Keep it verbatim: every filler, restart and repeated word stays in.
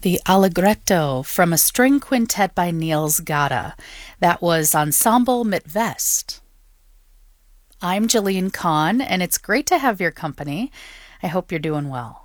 The Allegretto from a string quintet by Niels Gade. That was Ensemble mit West. I'm Jillian Kahn, and it's great to have your company. I hope you're doing well.